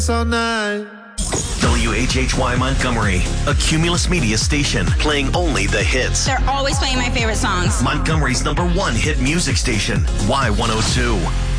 all night. WHHY Montgomery, a Cumulus Media station, playing only the hits. They're always playing my favorite songs. Montgomery's #1 hit music station, Y102.